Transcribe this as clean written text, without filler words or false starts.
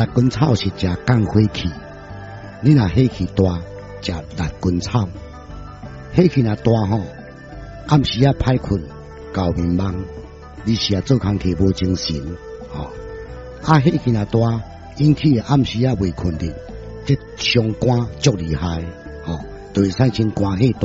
辣根草是食降火气，你若火气大，食辣根草。火气若大吼，暗时啊歹困，搞面茫，你是啊做工课无精神，吼。火气若大，引起暗时啊未困的，这伤肝足厉害，吼，就会产生肝火大。